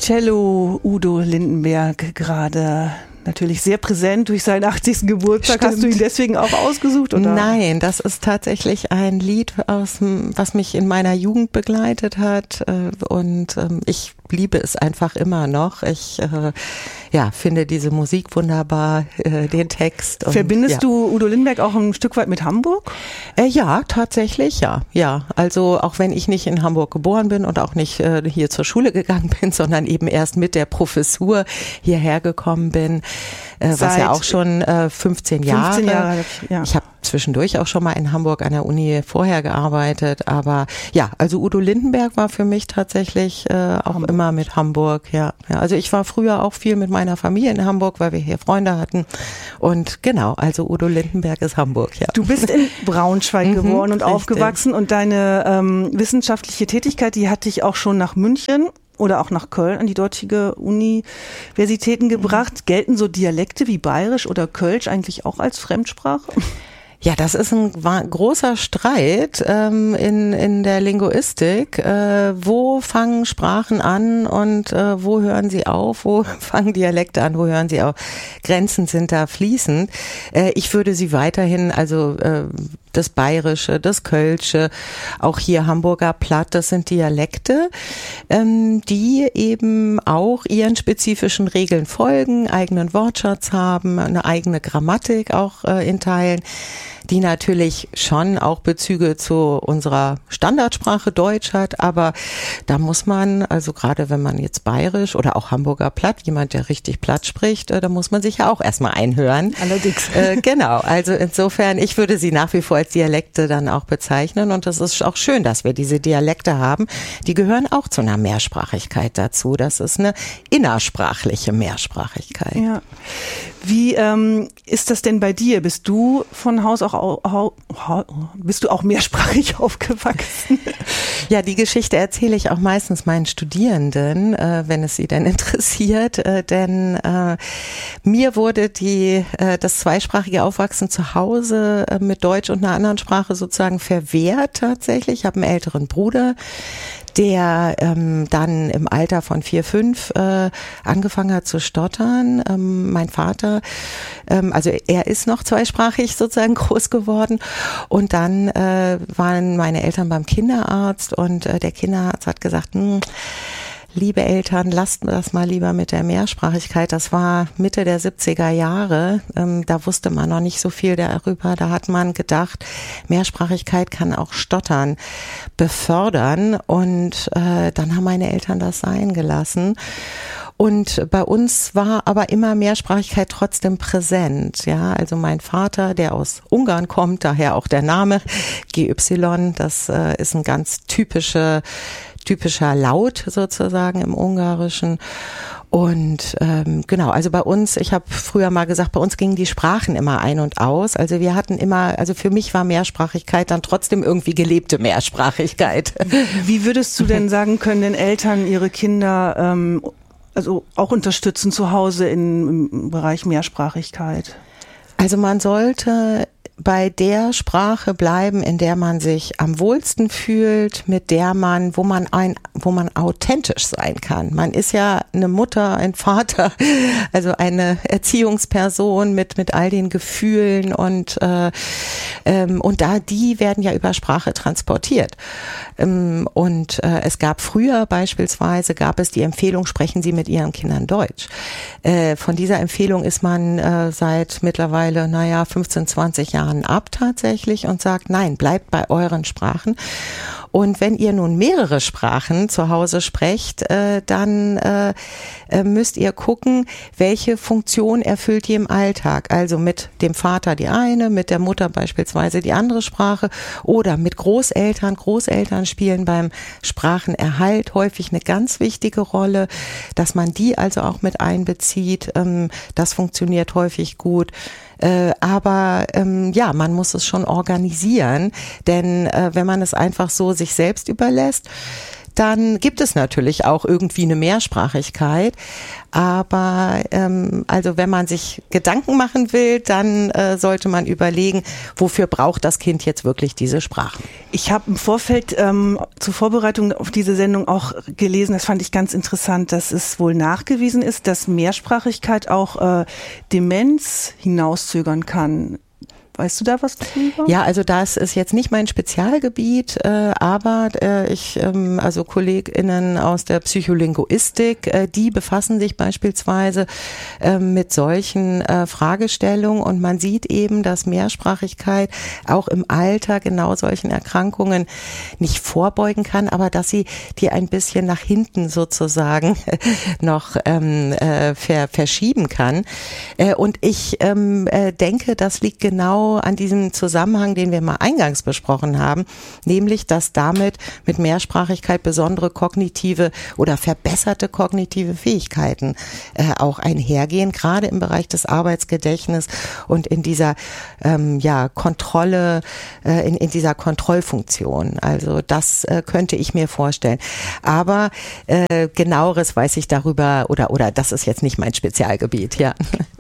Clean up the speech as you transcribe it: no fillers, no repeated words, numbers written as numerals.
Cello Udo Lindenberg gerade natürlich sehr präsent durch seinen 80. Geburtstag. Stimmt. Hast du ihn deswegen auch ausgesucht, oder? Nein, das ist tatsächlich ein Lied, was mich in meiner Jugend begleitet hat, und ich liebe es einfach immer noch. Ich finde diese Musik wunderbar, den Text. Verbindest du Udo Lindenberg auch ein Stück weit mit Hamburg? Ja, tatsächlich, ja. Also auch wenn ich nicht in Hamburg geboren bin und auch nicht hier zur Schule gegangen bin, sondern eben erst mit der Professur hierher gekommen bin, was ja auch schon 15 Jahre. 15 Jahre, ja. Ich habe zwischendurch auch schon mal in Hamburg an der Uni vorher gearbeitet, aber ja, also Udo Lindenberg war für mich tatsächlich auch immer mit Hamburg, ja. Also ich war früher auch viel mit meiner Familie in Hamburg, weil wir hier Freunde hatten, und genau, also Udo Lindenberg ist Hamburg, ja. Du bist in Braunschweig geboren und richtig. aufgewachsen, und deine wissenschaftliche Tätigkeit, die hat dich auch schon nach München oder auch nach Köln an die dortige Universitäten gebracht. Gelten so Dialekte wie Bayerisch oder Kölsch eigentlich auch als Fremdsprache? Ja, das ist ein großer Streit in der Linguistik. Wo fangen Sprachen an und wo hören sie auf? Wo fangen Dialekte an? Wo hören sie auf? Grenzen sind da fließend. Ich würde sie weiterhin, also das Bayerische, das Kölsche, auch hier Hamburger Platt, das sind Dialekte, die eben auch ihren spezifischen Regeln folgen, eigenen Wortschatz haben, eine eigene Grammatik auch in Teilen, die natürlich schon auch Bezüge zu unserer Standardsprache Deutsch hat, aber da muss man, also gerade wenn man jetzt Bayerisch oder auch Hamburger Platt, jemand, der richtig Platt spricht, da muss man sich ja auch erstmal einhören. Allerdings. Genau, also insofern, ich würde sie nach wie vor als Dialekte dann auch bezeichnen, und das ist auch schön, dass wir diese Dialekte haben. Die gehören auch zu einer Mehrsprachigkeit dazu. Das ist eine innersprachliche Mehrsprachigkeit. Ja. Wie ist das denn bei dir? Bist du von Haus bist du auch mehrsprachig aufgewachsen? Ja, die Geschichte erzähle ich auch meistens meinen Studierenden, wenn es sie denn interessiert, denn mir wurde das zweisprachige Aufwachsen zu Hause mit Deutsch und einer anderen Sprache sozusagen verwehrt tatsächlich. Ich habe einen älteren Bruder, der dann im Alter von 4, 5 angefangen hat zu stottern. Mein Vater, also er ist noch zweisprachig sozusagen groß geworden, und dann waren meine Eltern beim Kinderarzt, und der Kinderarzt hat gesagt, liebe Eltern, lasst das mal lieber mit der Mehrsprachigkeit. Das war Mitte der 70er Jahre. Da wusste man noch nicht so viel darüber. Da hat man gedacht, Mehrsprachigkeit kann auch Stottern befördern. Und dann haben meine Eltern das sein gelassen. Und bei uns war aber immer Mehrsprachigkeit trotzdem präsent. Ja, also mein Vater, der aus Ungarn kommt, daher auch der Name GY, das ist ein ganz typischer Laut sozusagen im Ungarischen. Und genau, also bei uns, ich habe früher mal gesagt, bei uns gingen die Sprachen immer ein und aus. Also wir hatten immer, also für mich war Mehrsprachigkeit dann trotzdem irgendwie gelebte Mehrsprachigkeit. Wie würdest du denn sagen, können denn Eltern ihre Kinder also auch unterstützen zu Hause im Bereich Mehrsprachigkeit? Also man sollte bei der Sprache bleiben, in der man sich am wohlsten fühlt, mit der wo man authentisch sein kann. Man ist ja eine Mutter, ein Vater, also eine Erziehungsperson mit all den Gefühlen, und die werden ja über Sprache transportiert. Es gab früher beispielsweise, die Empfehlung, sprechen Sie mit Ihren Kindern Deutsch. Von dieser Empfehlung ist man seit mittlerweile, 15, 20 Jahren ab tatsächlich und sagt, nein, bleibt bei euren Sprachen. Und wenn ihr nun mehrere Sprachen zu Hause sprecht, dann müsst ihr gucken, welche Funktion erfüllt ihr im Alltag. Also mit dem Vater die eine, mit der Mutter beispielsweise die andere Sprache, oder mit Großeltern. Großeltern spielen beim Sprachenerhalt häufig eine ganz wichtige Rolle, dass man die also auch mit einbezieht. Das funktioniert häufig gut. Aber man muss es schon organisieren, denn wenn man es einfach so sich selbst überlässt, dann gibt es natürlich auch irgendwie eine Mehrsprachigkeit. Aber also wenn man sich Gedanken machen will, dann sollte man überlegen, wofür braucht das Kind jetzt wirklich diese Sprachen. Ich habe im Vorfeld zur Vorbereitung auf diese Sendung auch gelesen, das fand ich ganz interessant, dass es wohl nachgewiesen ist, dass Mehrsprachigkeit auch Demenz hinauszögern kann. Weißt du da was drüber? Ja, also das ist jetzt nicht mein Spezialgebiet, aber also KollegInnen aus der Psycholinguistik, die befassen sich beispielsweise mit solchen Fragestellungen und man sieht eben, dass Mehrsprachigkeit auch im Alter genau solchen Erkrankungen nicht vorbeugen kann, aber dass sie die ein bisschen nach hinten sozusagen noch verschieben kann. Und ich denke, das liegt genau an diesem Zusammenhang, den wir mal eingangs besprochen haben, nämlich, dass damit mit Mehrsprachigkeit besondere kognitive oder verbesserte kognitive Fähigkeiten auch einhergehen, gerade im Bereich des Arbeitsgedächtnisses und in dieser Kontrolle, in dieser Kontrollfunktion. Also das könnte ich mir vorstellen. Aber genaueres weiß ich darüber oder das ist jetzt nicht mein Spezialgebiet, ja.